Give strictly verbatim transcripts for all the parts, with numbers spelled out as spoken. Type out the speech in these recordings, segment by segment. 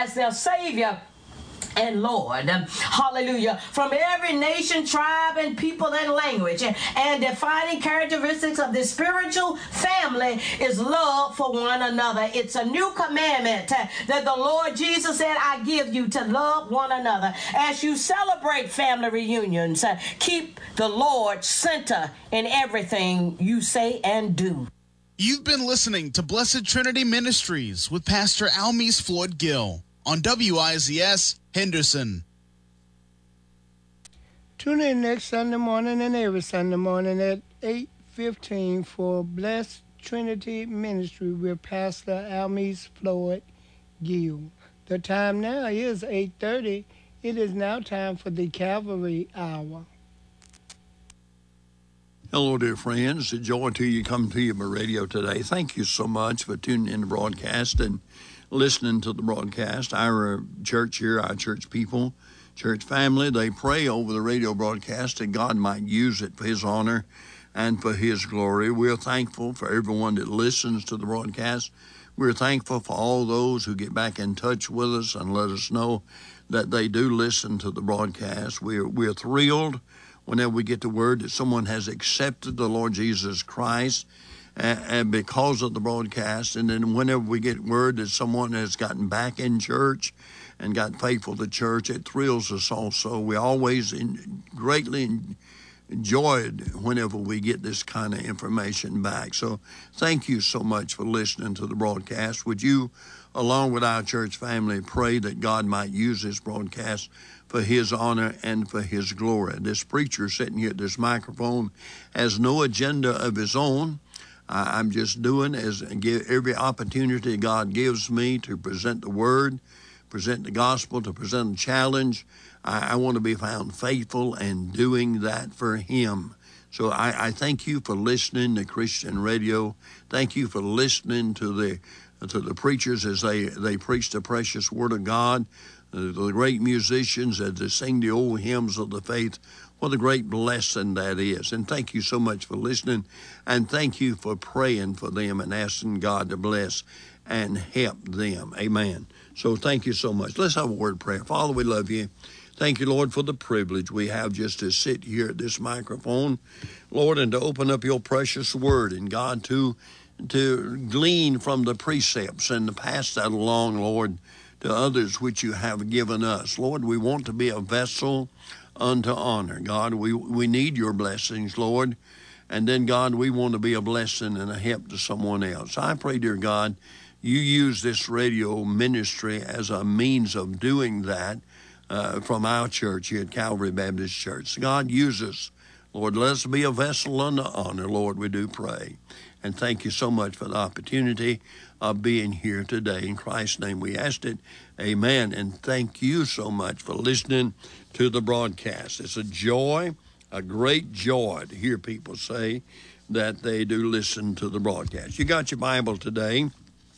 as their Savior and Lord. Hallelujah. From every nation, tribe, and people and language. And defining characteristics of the spiritual family is love for one another. It's a new commandment that the Lord Jesus said, I give you, to love one another. As you celebrate family reunions, keep the Lord center in everything you say and do. You've been listening to Blessed Trinity Ministries with Pastor Almies Floyd Gill on W I Z S Henderson. Tune in next Sunday morning and every Sunday morning at eight fifteen for Blessed Trinity Ministry with Pastor Almies Floyd Gill. The time now is eight thirty. It is now time for the Calvary Hour. Hello, dear friends. It's a joy to you come to you by radio today. Thank you so much for tuning in the broadcast and listening to the broadcast. Our church here, our church people, church family, they pray over the radio broadcast that God might use it for his honor and for his glory. We're thankful for everyone that listens to the broadcast. We're thankful for all those who get back in touch with us and let us know that they do listen to the broadcast. We're, we're thrilled whenever we get the word that someone has accepted the Lord Jesus Christ and, and because of the broadcast. And then whenever we get word that someone has gotten back in church and got faithful to church, it thrills us also. We always in, greatly enjoyed whenever we get this kind of information back. So thank you so much for listening to the broadcast. Would you, along with our church family, pray that God might use this broadcast for his honor and for his glory? This preacher sitting here at this microphone has no agenda of his own. I, I'm just doing as give every opportunity God gives me to present the word, present the gospel, to present a challenge. I, I want to be found faithful and doing that for him. So I, I thank you for listening to Christian radio. Thank you for listening to the to the preachers as they, they preach the precious word of God. The great musicians as they sing the old hymns of the faith. What a great blessing that is. And thank you so much for listening. And thank you for praying for them and asking God to bless and help them. Amen. So thank you so much. Let's have a word of prayer. Father, we love you. Thank you, Lord, for the privilege we have just to sit here at this microphone, Lord, and to open up your precious word. And God, to, to glean from the precepts and to pass that along, Lord, to others which you have given us. Lord, we want to be a vessel unto honor. God, we, we need your blessings, Lord. And then, God, we want to be a blessing and a help to someone else. I pray, dear God, you use this radio ministry as a means of doing that uh, from our church here at Calvary Baptist Church. God, use us. Lord, let us be a vessel unto honor, Lord, we do pray. And thank you so much for the opportunity of being here today. In Christ's name we asked it. Amen. And thank you so much for listening to the broadcast. It's a joy, a great joy to hear people say that they do listen to the broadcast. You got your Bible today.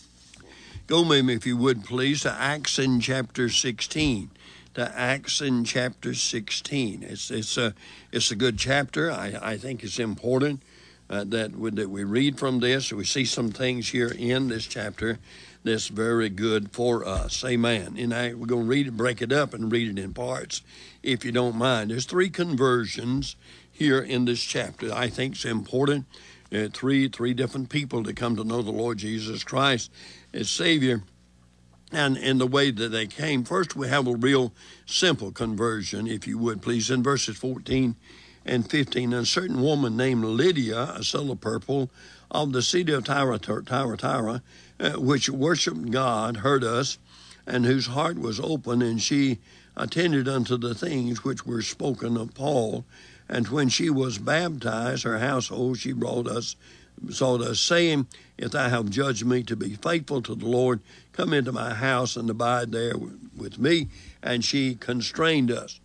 Go with me, if you would, please, to Acts in chapter sixteen. To Acts in chapter sixteen. It's it's a it's a good chapter. I, I think it's important Uh, that, we, that we read from this. We see some things here in this chapter that's very good for us. Amen. And I, we're going to read it, break it up, and read it in parts, if you don't mind. There's three conversions here in this chapter. I think it's important. Uh, three, three different people to come to know the Lord Jesus Christ as Savior, and in the way that they came. First, we have a real simple conversion, if you would, please, in verses fourteen and fifteen. A certain woman named Lydia, a seller of purple, of the city of Thyatira, uh, which worshipped God, heard us, and whose heart was open, and she attended unto the things which were spoken of Paul. And when she was baptized, her household, she brought us, sought us, saying, If thou have judged me to be faithful to the Lord, come into my house and abide there with me. And she constrained us.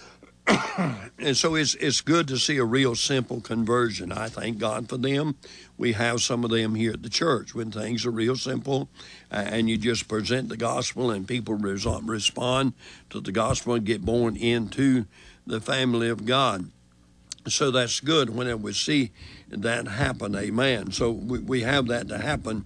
And so it's it's good to see a real simple conversion. I thank God for them. We have some of them here at the church when things are real simple, uh, and you just present the gospel and people res- respond to the gospel and get born into the family of God. So that's good whenever we see that happen. Amen. So we, we have that to happen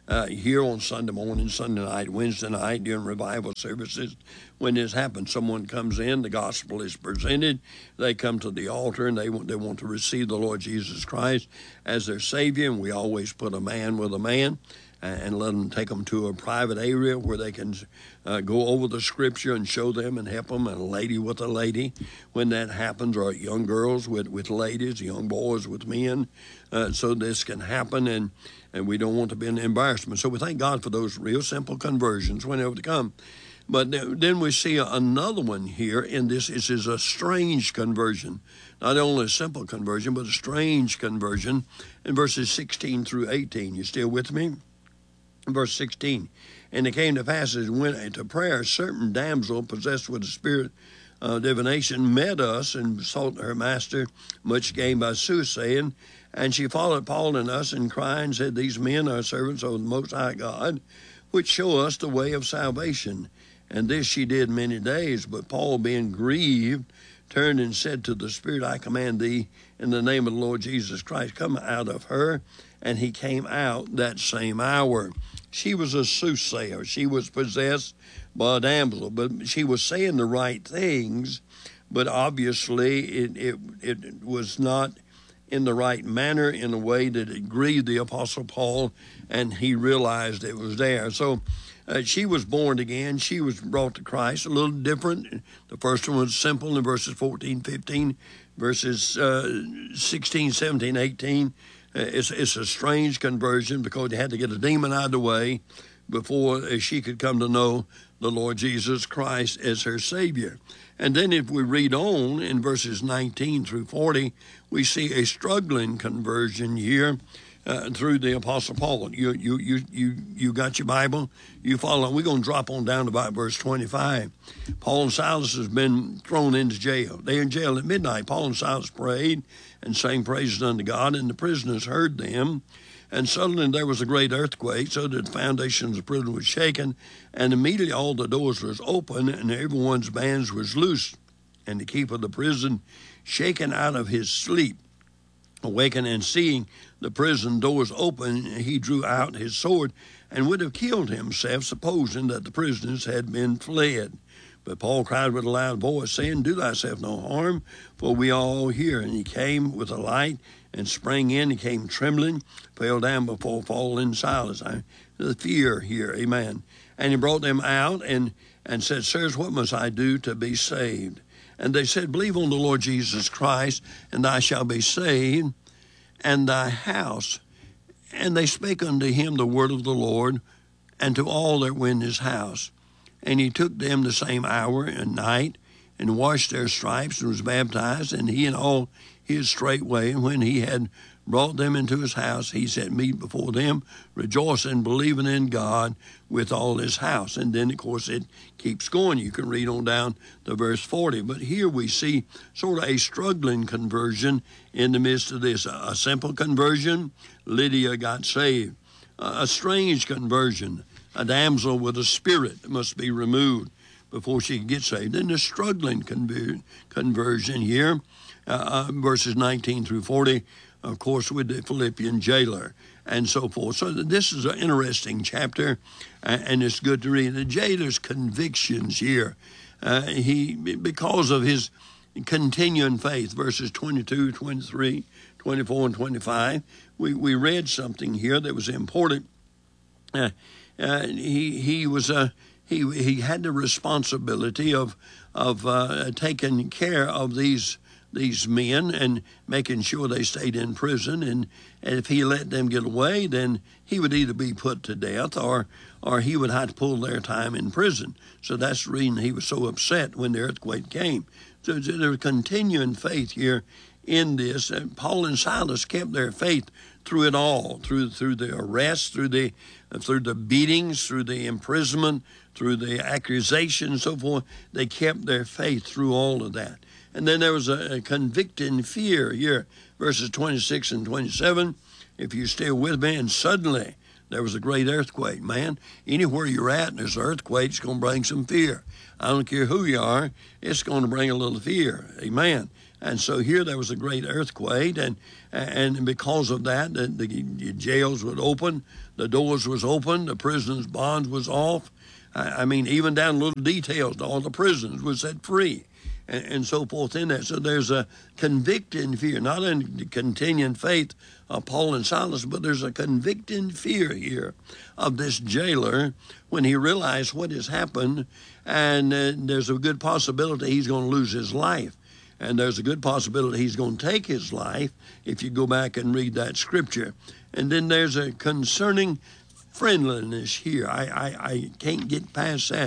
uh, here on Sunday morning, Sunday night, Wednesday night during revival services. When this happens, someone comes in, the gospel is presented, they come to the altar and they want, they want to receive the Lord Jesus Christ as their Savior, and we always put a man with a man and let them take them to a private area where they can uh, go over the scripture and show them and help them, and a lady with a lady when that happens, or young girls with, with ladies, young boys with men, uh, so this can happen, and, and we don't want to be an embarrassment. So we thank God for those real simple conversions whenever they come. But then we see another one here, and this is, is a strange conversion. Not only a simple conversion, but a strange conversion in verses sixteen through eighteen. You still with me? Verse sixteen, and it came to pass as we went into prayer, a certain damsel possessed with the spirit of divination met us and sought her master much gain by soothsaying. And she followed Paul and us and cried and said, These men are servants of the Most High God, which show us the way of salvation. And this she did many days. But Paul, being grieved, turned and said to the spirit, I command thee in the name of the Lord Jesus Christ, come out of her. And he came out that same hour. She was a soothsayer. She was possessed by a damsel, but she was saying the right things, but obviously it, it, it was not in the right manner, in a way that it grieved the Apostle Paul, and he realized it was there. So uh, she was born again. She was brought to Christ, a little different. The first one was simple in verses fourteen, fifteen, verses uh, sixteen, seventeen, eighteen. It's, it's a strange conversion because they had to get a demon out of the way before she could come to know the Lord Jesus Christ as her Savior. And then if we read on in verses nineteen through forty, we see a struggling conversion here uh, through the Apostle Paul. You, you, you, you, you got your Bible? You follow. We're going to drop on down to about verse twenty-five. Paul and Silas has been thrown into jail. They're in jail at midnight. Paul and Silas prayed and sang praises unto God, and the prisoners heard them. And suddenly there was a great earthquake, so that the foundations of the prison was shaken, and immediately all the doors was open, and everyone's bands was loosed. And the keeper of the prison, shaken out of his sleep, awakened and seeing the prison doors open, he drew out his sword and would have killed himself, supposing that the prisoners had been fled. But Paul cried with a loud voice, saying, Do thyself no harm, for we are all here. And he came with a light and sprang in. He came trembling, fell down before Paul and Silas. I, the fear here, amen. And he brought them out and, and said, Sirs, what must I do to be saved? And they said, Believe on the Lord Jesus Christ, and thou shalt be saved, and thy house. And they spake unto him the word of the Lord, and to all that were in his house. And he took them the same hour and night, and washed their stripes, and was baptized, and he and all his straightway. And when he had brought them into his house, he set meat before them, rejoicing, believing in God with all his house. And then, of course, it keeps going. You can read on down to verse forty. But here we see sort of a struggling conversion in the midst of this. A simple conversion, Lydia got saved. A strange conversion, a damsel with a spirit must be removed before she can get saved. Then the struggling conver- conversion here, uh, uh, verses nineteen through forty, of course, with the Philippian jailer and so forth. So this is an interesting chapter, uh, and it's good to read. The jailer's convictions here, uh, he because of his continuing faith, verses twenty-two, twenty-three, twenty-four, and twenty-five, we, we read something here that was important. Uh, uh, he he was a uh, he he had the responsibility of of uh, taking care of these these men and making sure they stayed in prison. And, and if he let them get away, then he would either be put to death or or he would have to pull their time in prison. So that's the reason he was so upset when the earthquake came. So there's continuing faith here in this. And Paul and Silas kept their faith through it all, through through the arrest, through the through the beatings, through the imprisonment, through the accusations, so forth. They kept their faith through all of that. And then there was a, a convicting fear here, verses twenty-six and twenty-seven. If you stay with me, and suddenly there was a great earthquake. Man, anywhere you're at and there's an earthquake, it's going to bring some fear. I don't care who you are, it's going to bring a little fear. Amen. And so here there was a great earthquake, and and because of that, the, the jails would open, the doors was open, the prisoners' bonds was off. I, I mean, even down little details, all the prisoners were set free, and, and so forth in that. So there's a convicting fear, not in the continuing faith of Paul and Silas, but there's a convicting fear here of this jailer when he realized what has happened, and uh, there's a good possibility he's going to lose his life. And there's a good possibility he's going to take his life if you go back and read that scripture. And then there's a concerning friendliness here. I, I, I can't get past that.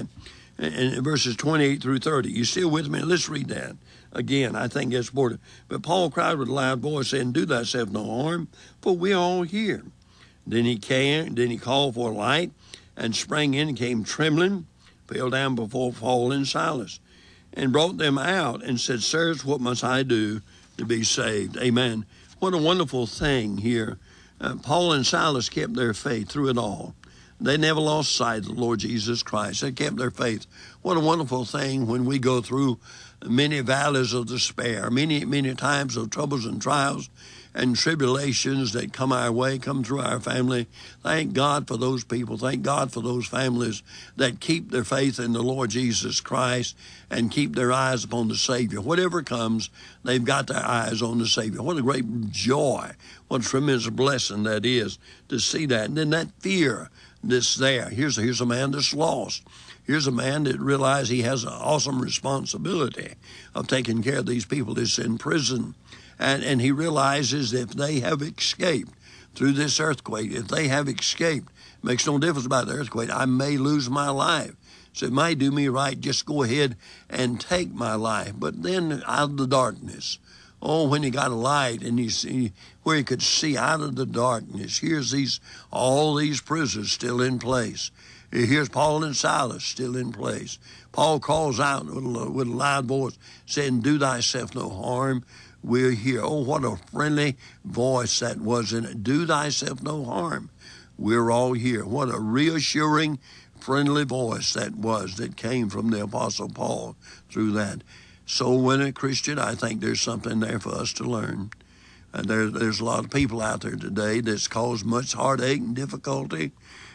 In verses twenty-eight through thirty. You still with me? Let's read that again. I think it's important. But Paul cried with a loud voice, saying, "Do thyself no harm, for we are all here." Then he came, then he called for a light, and sprang in and came trembling, fell down before Paul and Silas, and brought them out and said, "Sirs, what must I do to be saved?" Amen. What a wonderful thing here. Uh, Paul and Silas kept their faith through it all. They never lost sight of the Lord Jesus Christ. They kept their faith. What a wonderful thing when we go through many valleys of despair, many, many times of troubles and trials and tribulations that come our way, come through our family. Thank God for those people. Thank God for those families that keep their faith in the Lord Jesus Christ and keep their eyes upon the Savior. Whatever comes, they've got their eyes on the Savior. What a great joy. What a tremendous blessing that is to see that. And then that fear that's there. Here's, here's a man that's lost. Here's a man that realized he has an awesome responsibility of taking care of these people that's in prison. And, and he realizes if they have escaped through this earthquake, if they have escaped, it makes no difference about the earthquake. I may lose my life. So it may do me right, just go ahead and take my life. But then out of the darkness, oh, when he got a light and he see where he could see out of the darkness, here's these all these prisoners still in place. Here's Paul and Silas still in place. Paul calls out with a, with a loud voice, saying, "Do thyself no harm. We're here." Oh, what a friendly voice that was in it. Do thyself no harm. We're all here. What a reassuring, friendly voice that was that came from the Apostle Paul through that. Soul-winning Christian, I think there's something there for us to learn. Uh, there, there's a lot of people out there today that's caused much heartache and difficulty,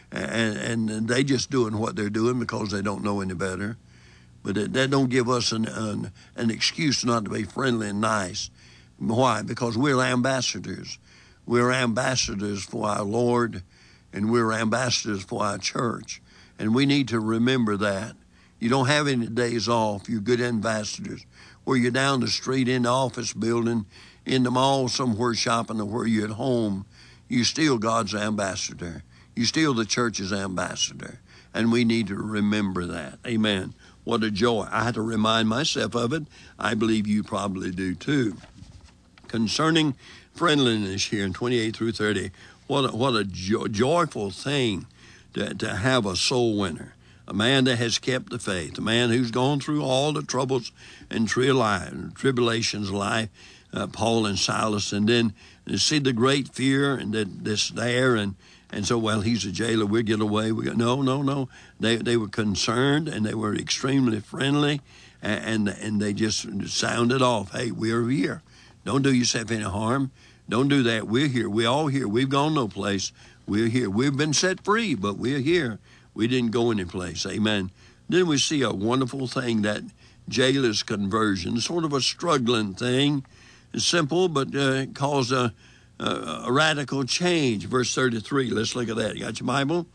and, and they just doing what they're doing because they don't know any better. But it, that don't give us an, an, an excuse not to be friendly and nice. Why? Because we're ambassadors. We're ambassadors for our Lord, and we're ambassadors for our church. And we need to remember that. You don't have any days off. You're good ambassadors. Where you're down the street, in the office building, in the mall somewhere shopping, or where you're at home, you're still God's ambassador. You're still the church's ambassador. And we need to remember that. Amen. What a joy. I had to remind myself of it. I believe you probably do too. Concerning friendliness here in twenty-eight through thirty, what a, what a jo- joyful thing to, to have a soul winner. A man that has kept the faith, a man who's gone through all the troubles and tribulations of life, uh, Paul and Silas, and then to see the great fear and that that's there, and and so, well, he's a jailer, we'll get away. We go, no, no, no. They they were concerned, and they were extremely friendly, and, and, and they just sounded off, "Hey, we're here. Don't do yourself any harm. Don't do that. We're here. We're all here. We've gone no place. We're here. We've been set free, but we're here. We didn't go any place." Amen. Then we see a wonderful thing, that jailer's conversion, sort of a struggling thing. It's simple, but uh, caused a, a, a radical change. Verse thirty-three, let's look at that. You got your Bible?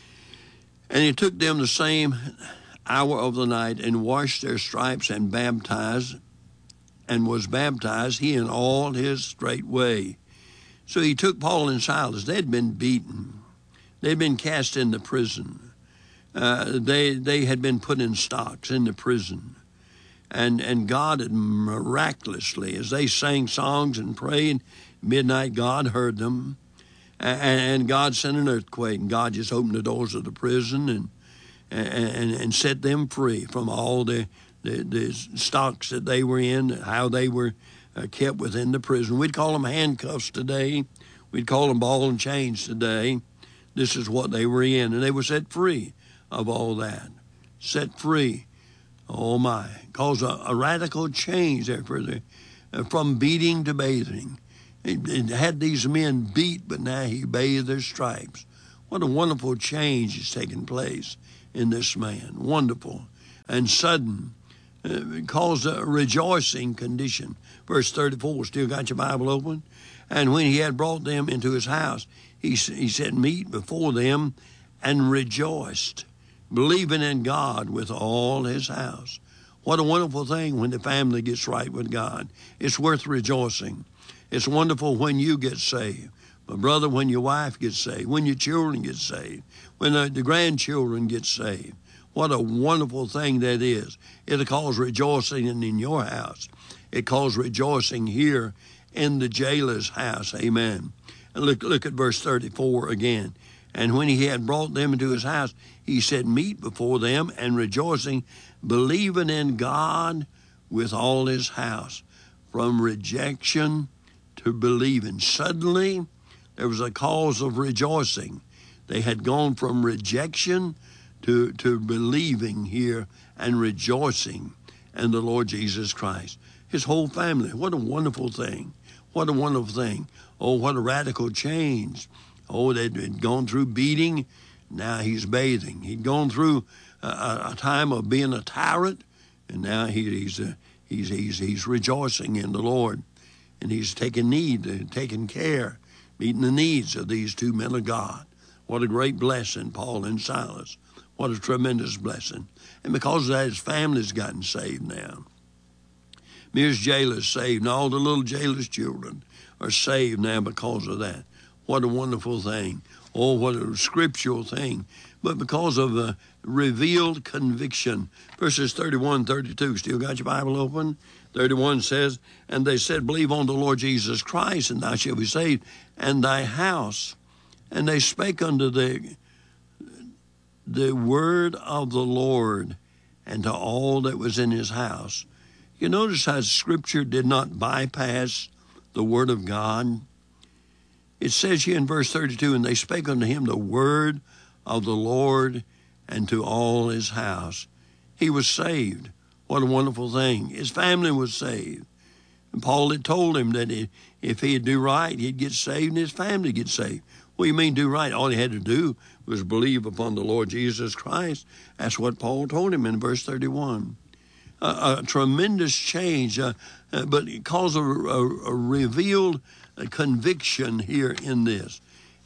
"And he took them the same hour of the night and washed their stripes and baptized, and was baptized, he and all his straightway." So he took Paul and Silas. They'd been beaten. They'd been cast into prison. Uh, they they had been put in stocks in the prison. And and God had miraculously, as they sang songs and prayed, midnight, God heard them. And, and God sent an earthquake, and God just opened the doors of the prison and and, and set them free from all the, the, the stocks that they were in, how they were uh, kept within the prison. We'd call them handcuffs today. We'd call them ball and chains today. This is what they were in, and they were set free of all that. Set free. Oh my, caused a, a radical change there for the, uh, from beating to bathing. It, it had these men beat, but now he bathed their stripes. What a wonderful change is taking place in this man. Wonderful and sudden. Uh, it caused a rejoicing condition. Verse thirty-four, still got your Bible open? And when he had brought them into his house, he, he set meat before them and rejoiced, believing in God with all his house. What a wonderful thing when the family gets right with God. It's worth rejoicing. It's wonderful when you get saved. But brother, when your wife gets saved, when your children get saved, when the, the grandchildren get saved, what a wonderful thing that is. It'll cause rejoicing in your house. It caused rejoicing here in the jailer's house. Amen. And look, look at verse thirty-four again. And when he had brought them into his house, he set meat before them and rejoicing, believing in God with all his house. From rejection to believing. Suddenly, there was a cause of rejoicing. They had gone from rejection to, to believing here and rejoicing in the Lord Jesus Christ. His whole family. What a wonderful thing. What a wonderful thing. Oh, what a radical change. Oh, they'd, they'd gone through beating. Now he's bathing. He'd gone through a, a time of being a tyrant, and now he, he's, uh, he's, he's, he's rejoicing in the Lord. And he's taking need, uh, taking care, meeting the needs of these two men of God. What a great blessing, Paul and Silas. What a tremendous blessing. And because of that, his family's gotten saved now. Here's jailers saved, and all the little jailers' children are saved now because of that. What a wonderful thing. Oh, what a scriptural thing. But because of the revealed conviction. Verses thirty-one, thirty-two, still got your Bible open? thirty-one says, and they said, believe on the Lord Jesus Christ, and thou shalt be saved, and thy house. And they spake unto the, the word of the Lord, and to all that was in his house. You notice how Scripture did not bypass the word of God? It says here in verse thirty-two, and they spake unto him the word of the Lord, and to all his house. He was saved. What a wonderful thing. His family was saved. And Paul had told him that if he'd do right, he'd get saved and his family get saved. What do you mean do right? All he had to do was believe upon the Lord Jesus Christ. That's what Paul told him in verse thirty-one. A, a tremendous change, uh, uh, but it caused a, a, a revealed conviction here in this.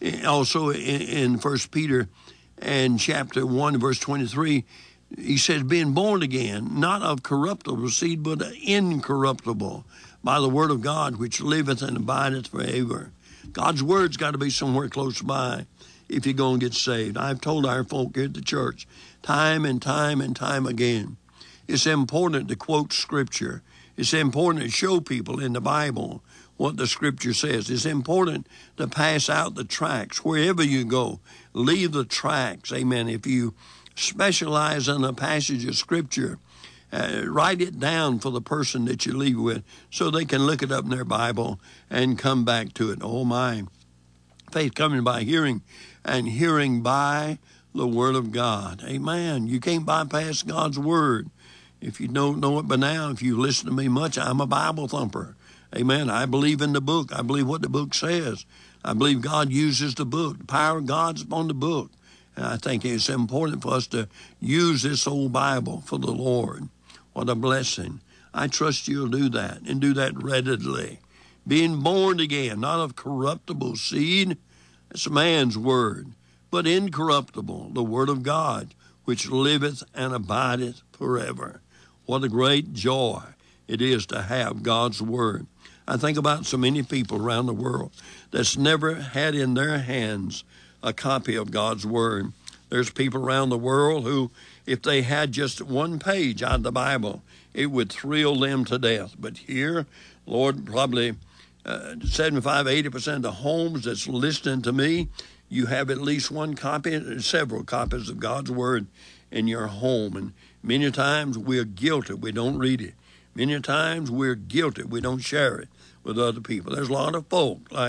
Also in, in First Peter and chapter one, verse twenty-three, he says, being born again, not of corruptible seed, but incorruptible, by the word of God, which liveth and abideth forever. God's word's got to be somewhere close by if you're going to get saved. I've told our folk here at the church time and time and time again, it's important to quote Scripture. It's important to show people in the Bible what the Scripture says. It's important to pass out the tracts wherever you go. Leave the tracts, amen. If you specialize in a passage of Scripture, uh, write it down for the person that you leave with so they can look it up in their Bible and come back to it. Oh my, faith coming by hearing, and hearing by the Word of God. Amen. You can't bypass God's Word. If you don't know it by now, if you listen to me much, I'm a Bible thumper. Amen. I believe in the book. I believe what the book says. I believe God uses the book. The power of God's upon the book. And I think it's important for us to use this old Bible for the Lord. What a blessing. I trust you'll do that and do that readily. Being born again, not of corruptible seed, it's man's word, but incorruptible, the word of God, which liveth and abideth forever. What a great joy it is to have God's word. I think about so many people around the world that's never had in their hands a copy of God's word. There's people around the world who, if they had just one page out of the Bible, it would thrill them to death. But here, Lord, probably uh, seventy-five, eighty percent of the homes that's listening to me, you have at least one copy, several copies of God's word in your home. And many times we're guilty. We don't read it. Many times we're guilty. We don't share it with other people. There's a lot of folk, like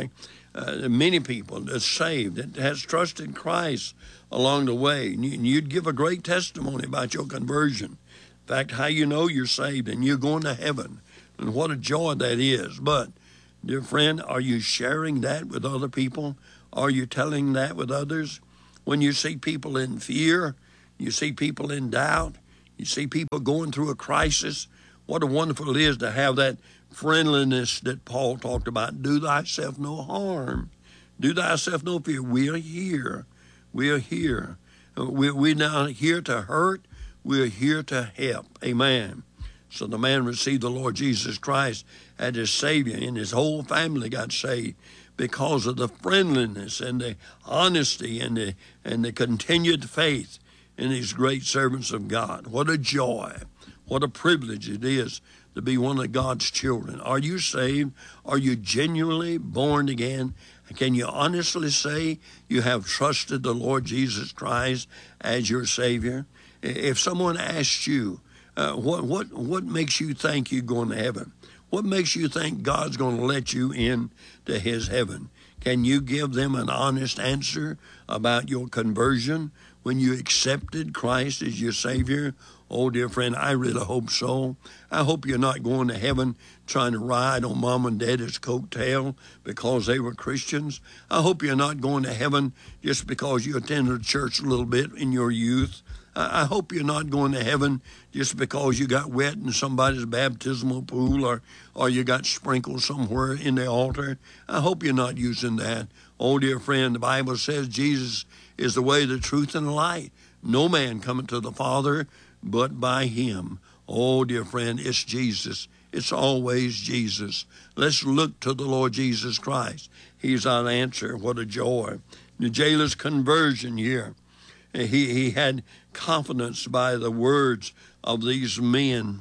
uh, many people that's saved, that has trusted Christ along the way. And you'd give a great testimony about your conversion. In fact, how you know you're saved and you're going to heaven. And what a joy that is. But, dear friend, are you sharing that with other people? Are you telling that with others? When you see people in fear, you see people in doubt, you see people going through a crisis, what a wonderful it is to have that friendliness that Paul talked about. Do thyself no harm. Do thyself no fear. We are here. We are here. We, we're not here to hurt. We're here to help. Amen. So the man received the Lord Jesus Christ as his Savior, and his whole family got saved because of the friendliness and the honesty and the and the continued faith in these great servants of God. What a joy. What a privilege it is to be one of God's children. Are you saved? Are you genuinely born again? Can you honestly say you have trusted the Lord Jesus Christ as your Savior? If someone asks you, uh, what what what makes you think you're going to heaven? What makes you think God's going to let you in to his heaven? Can you give them an honest answer about your conversion when you accepted Christ as your Savior? Oh, dear friend, I really hope so. I hope you're not going to heaven trying to ride on mom and daddy's coattail because they were Christians. I hope you're not going to heaven just because you attended church a little bit in your youth. I hope you're not going to heaven just because you got wet in somebody's baptismal pool or, or you got sprinkled somewhere in the altar. I hope you're not using that. Oh, dear friend, the Bible says Jesus is the way, the truth, and the light. No man cometh to the Father but by him. Oh, dear friend, it's Jesus. It's always Jesus. Let's look to the Lord Jesus Christ. He's our answer. What a joy. The jailer's conversion here. He, he had confidence by the words of these men.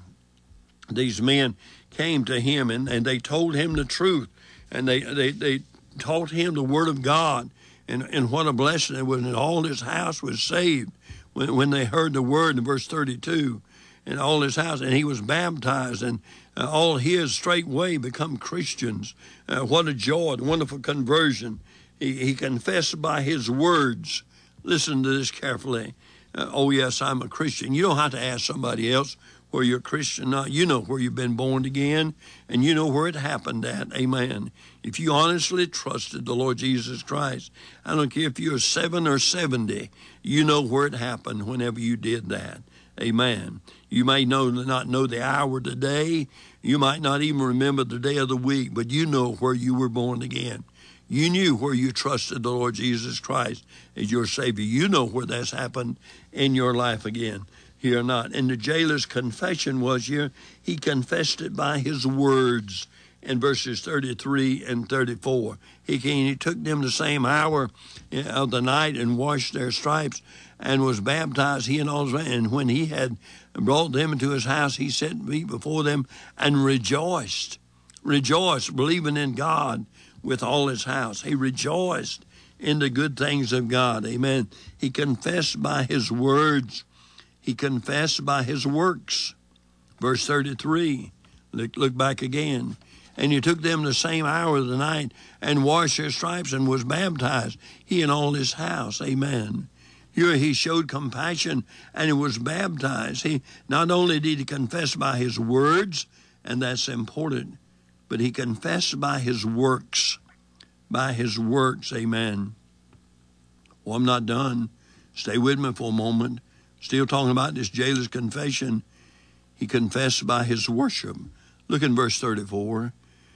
These men came to him and, and they told him the truth. And they, they, they taught him the word of God. And, and what a blessing it was. And all his house was saved when, when they heard the word in verse thirty-two. And all his house, and he was baptized, and uh, all his straightway become Christians. Uh, what a joy, a wonderful conversion. He, he confessed by his words. Listen to this carefully. Uh, oh, yes, I'm a Christian. You don't have to ask somebody else where you're a Christian or not. You know where you've been born again, and you know where it happened at. Amen. If you honestly trusted the Lord Jesus Christ, I don't care if you're seven or seventy, you know where it happened whenever you did that. Amen. You may know not know the hour of the day. You might not even remember the day of the week, but you know where you were born again. You knew where you trusted the Lord Jesus Christ as your Savior. You know where that's happened in your life again, here or not. And the jailer's confession was here, he confessed it by his words in verses thirty-three and thirty-four. He came, he took them the same hour of the night and washed their stripes and was baptized, he and all his, and when he had brought them into his house, he set meat before them and rejoiced, rejoiced, believing in God with all his house. He rejoiced in the good things of God. Amen. He confessed by his words. He confessed by his works. Verse thirty-three, look, look back again. And he took them the same hour of the night and washed their stripes and was baptized, he and all his house. Amen. Here he showed compassion and he was baptized. He not only did he confess by his words, and that's important, but he confessed by his works. By his works, amen. Well, I'm not done. Stay with me for a moment. Still talking about this jailer's confession. He confessed by his worship. Look in verse thirty-four.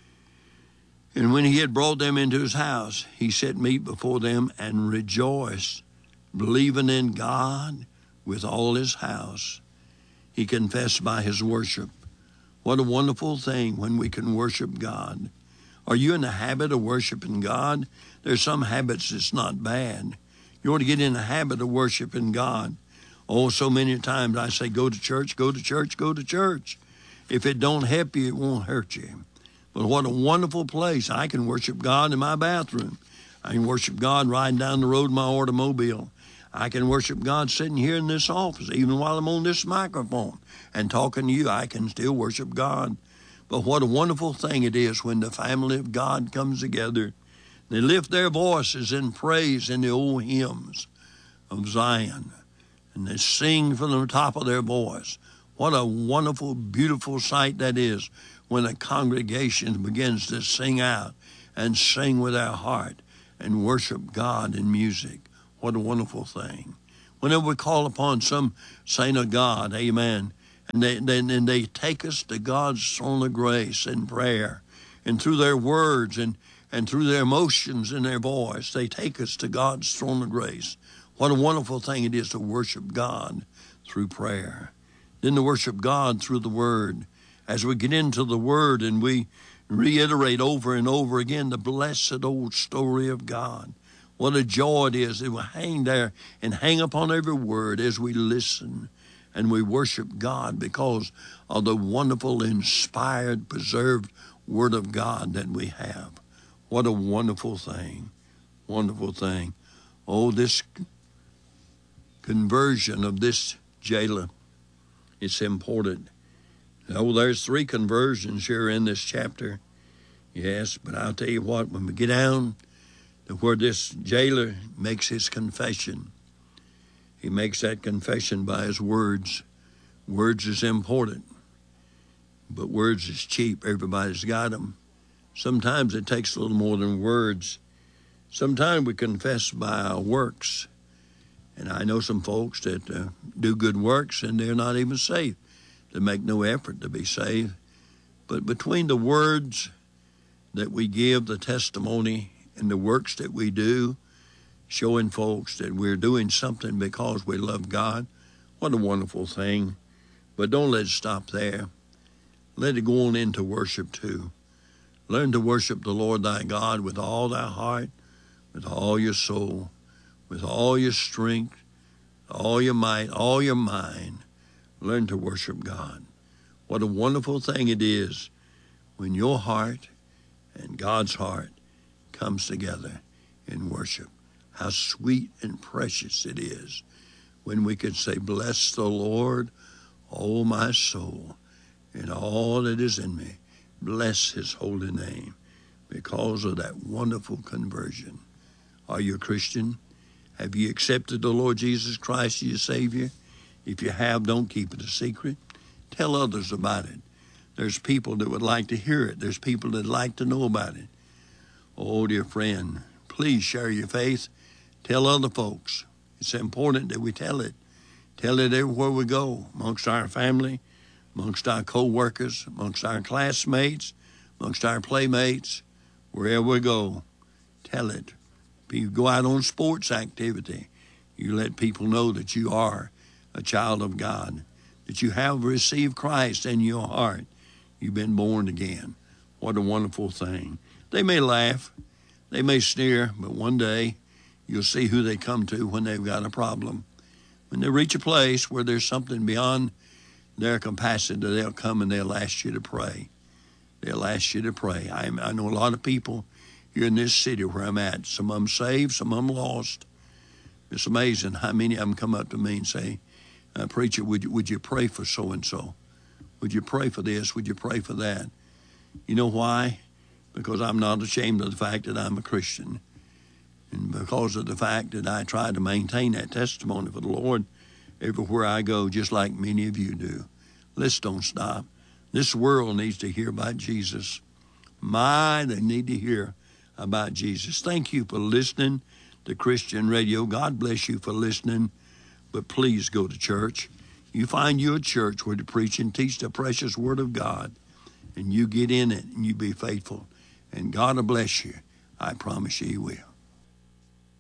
And when he had brought them into his house, he set meat before them and rejoiced, believing in God with all his house. He confessed by his worship. What a wonderful thing when we can worship God. Are you in the habit of worshiping God? There's some habits that's not bad. You want to get in the habit of worshiping God. Oh, so many times I say, go to church, go to church, go to church. If it don't help you, it won't hurt you. But what a wonderful place. I can worship God in my bathroom. I can worship God riding down the road in my automobile. I can worship God sitting here in this office. Even while I'm on this microphone and talking to you, I can still worship God. But what a wonderful thing it is when the family of God comes together They lift their voices in praise in the old hymns of Zion, and they sing from the top of their voice. What a wonderful, beautiful sight that is when a congregation begins to sing out and sing with their heart and worship God in music. What a wonderful thing. Whenever we call upon some saint of God, amen, and they, they, and they take us to God's throne of grace in prayer, and through their words and, and through their emotions in their voice, they take us to God's throne of grace. What a wonderful thing it is to worship God through prayer. Then to worship God through the Word. As we get into the Word and we reiterate over and over again the blessed old story of God. What a joy it is that we hang there and hang upon every word as we listen and we worship God because of the wonderful, inspired, preserved Word of God that we have. What a wonderful thing. Wonderful thing. Oh, this conversion of this jailer, it's important. Oh, there's three conversions here in this chapter. Yes, but I'll tell you what, when we get down to where this jailer makes his confession, he makes that confession by his words. Words is important, but words is cheap. Everybody's got them. Sometimes it takes a little more than words. Sometimes we confess by our works. And I know some folks that uh, do good works and they're not even saved. They make no effort to be saved. But between the words that we give, the testimony, and the works that we do, showing folks that we're doing something because we love God, what a wonderful thing. But don't let it stop there. Let it go on into worship too. Learn to worship the Lord thy God with all thy heart, with all your soul, with all your strength, all your might, all your mind. Learn to worship God. What a wonderful thing it is when your heart and God's heart comes together in worship. How sweet and precious it is when we can say, bless the Lord, O my soul, and all that is in me. Bless his holy name because of that wonderful conversion. Are you a Christian? Have you accepted the Lord Jesus Christ as your Savior? If you have, don't keep it a secret. Tell others about it. There's people that would like to hear it. There's people that like to know about it. Oh, dear friend, please share your faith. Tell other folks. It's important that we tell it. Tell it everywhere we go, amongst our family, amongst our co-workers, amongst our classmates, amongst our playmates, wherever we go. Tell it. If you go out on sports activity, you let people know that you are a child of God, that you have received Christ in your heart. You've been born again. What a wonderful thing. They may laugh, they may sneer, but one day you'll see who they come to when they've got a problem. When they reach a place where there's something beyond their capacity, they'll come and they'll ask you to pray. They'll ask you to pray. I, I know a lot of people here in this city where I'm at. Some of them saved, some of them lost. It's amazing how many of them come up to me and say, uh, preacher, would you, would you pray for so-and-so? Would you pray for this? Would you pray for that? You know why? Because I'm not ashamed of the fact that I'm a Christian. And because of the fact that I try to maintain that testimony for the Lord everywhere I go, just like many of you do. Let's don't stop. This world needs to hear about Jesus. My, they need to hear about Jesus. Thank you for listening to Christian Radio. God bless you for listening. But please go to church. You find you a church where to preach and teach the precious Word of God. And you get in it and you be faithful. And God will bless you. I promise you he will.